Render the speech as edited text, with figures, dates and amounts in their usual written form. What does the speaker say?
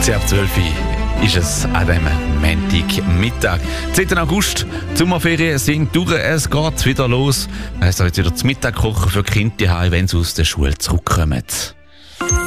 10 ab 12 Uhr ist es an diesem Montagmittag. 10. August, die Sommerferien sind durch, es geht wieder los. Es soll jetzt wieder zum Mittag kochen für die Kinder, wenn sie aus der Schule zurückkommen.